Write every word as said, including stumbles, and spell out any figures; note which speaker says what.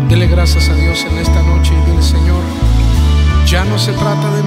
Speaker 1: Dele gracias a Dios en esta noche y dile: Señor, ya no se trata de